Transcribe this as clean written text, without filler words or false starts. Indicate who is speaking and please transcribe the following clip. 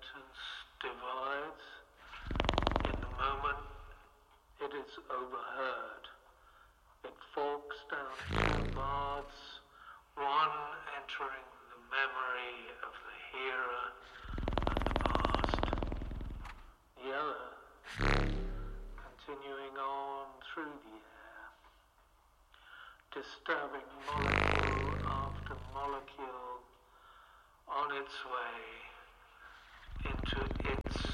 Speaker 1: sentence divides. In the moment, it is overheard. It forks down two paths, one entering the memory of the hearer and the past, the other continuing on through the air, disturbing molecule after molecule on its way into